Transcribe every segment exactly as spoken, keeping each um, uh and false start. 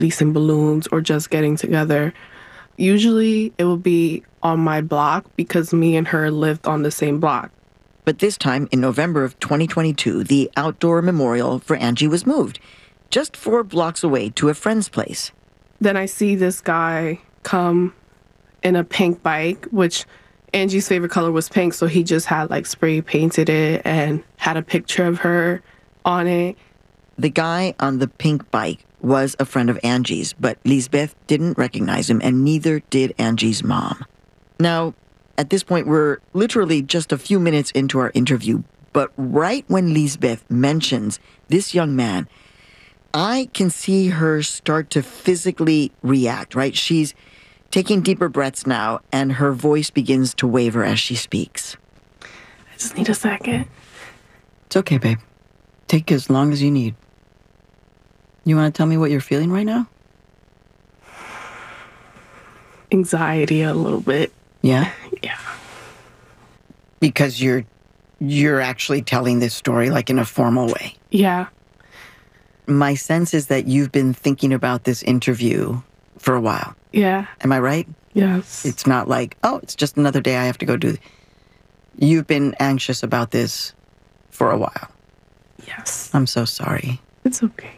releasing balloons or just getting together. Usually it would be on my block because me and her lived on the same block. But this time, in November of twenty twenty-two, the outdoor memorial for Angie was moved, just four blocks away to a friend's place. Then I see this guy come in a pink bike, which Angie's favorite color was pink, so he just had like spray painted it and had a picture of her on it. The guy on the pink bike was a friend of Angie's, but Lisbeth didn't recognize him, and neither did Angie's mom. Now, at this point, we're literally just a few minutes into our interview, but right when Lisbeth mentions this young man, I can see her start to physically react, right? She's taking deeper breaths now, and her voice begins to waver as she speaks. I just need a second. It's okay, babe. Take as long as you need. You want to tell me what you're feeling right now? Anxiety a little bit. Yeah? Yeah. Because you're you're actually telling this story like in a formal way. Yeah. My sense is that you've been thinking about this interview for a while. Yeah. Am I right? Yes. It's not like, oh, it's just another day I have to go do. You've been anxious about this for a while. Yes. I'm so sorry. It's okay.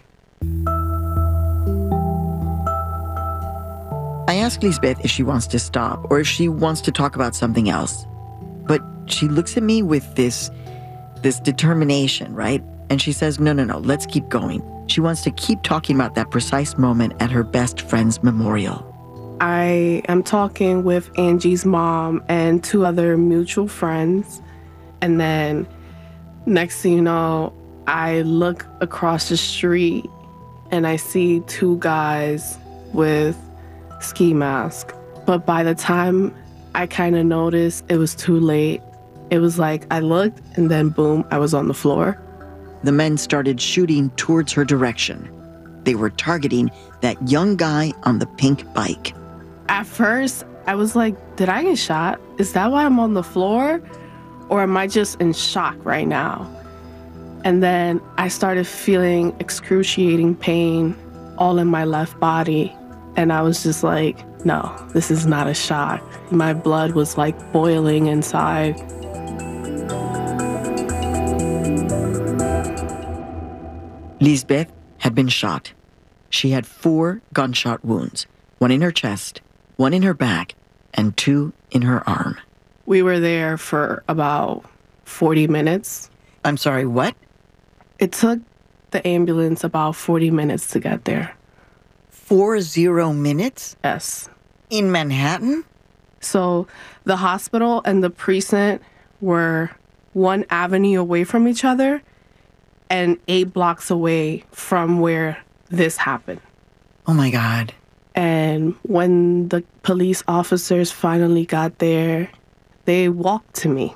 I ask Lisbeth if she wants to stop or if she wants to talk about something else. But she looks at me with this, this determination, right? And she says, no, no, no, let's keep going. She wants to keep talking about that precise moment at her best friend's memorial. I am talking with Angie's mom and two other mutual friends. And then next thing you know, I look across the street and I see two guys with ski masks. But by the time I kind of noticed, it was too late. It was like I looked and then boom, I was on the floor. The men started shooting towards her direction. They were targeting that young guy on the pink bike. At first, I was like, did I get shot? Is that why I'm on the floor? Or am I just in shock right now? And then I started feeling excruciating pain all in my left body. And I was just like, no, this is not a shock. My blood was like boiling inside. Lisbeth had been shot. She had four gunshot wounds, one in her chest, one in her back, and two in her arm. We were there for about forty minutes. I'm sorry, what? It took the ambulance about forty minutes to get there. Four zero minutes? Yes. In Manhattan? So the hospital and the precinct were one avenue away from each other and eight blocks away from where this happened. Oh my God. And when the police officers finally got there, they walked to me.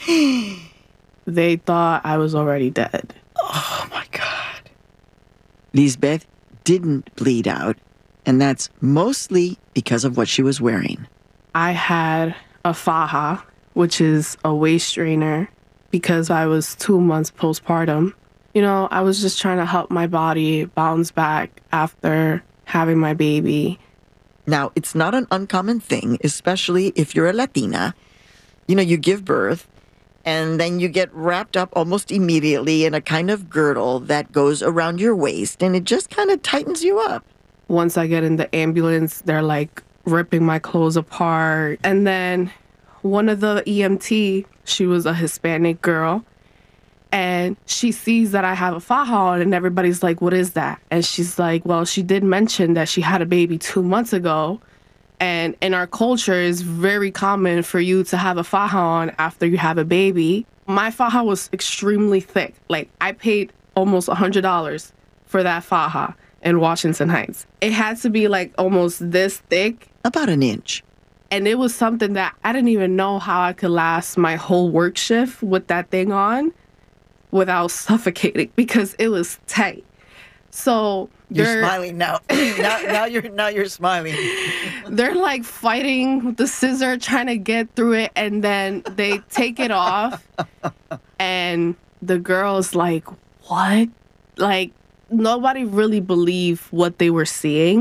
They thought I was already dead. Oh my God. Lisbeth didn't bleed out, and that's mostly because of what she was wearing. I had a faja, which is a waist strainer, because I was two months postpartum. You know, I was just trying to help my body bounce back after having my baby. Now, it's not an uncommon thing, especially if you're a Latina. You know, you give birth, and then you get wrapped up almost immediately in a kind of girdle that goes around your waist, and it just kind of tightens you up. Once I get in the ambulance, they're like ripping my clothes apart. And then one of the E M T, she was a Hispanic girl, and she sees that I have a faja on, and everybody's like, what is that? And she's like, well, she did mention that she had a baby two months ago. And in our culture, it's very common for you to have a faja on after you have a baby. My faja was extremely thick. Like, I paid almost one hundred dollars for that faja in Washington Heights. It had to be like almost this thick. About an inch. And it was something that I didn't even know how I could last my whole work shift with that thing on without suffocating, because it was tight. So you're smiling now. now. Now you're now you're smiling. They're like fighting with the scissor, trying to get through it, and then they take it off, and the girl's like, "What?" Like, nobody really believed what they were seeing.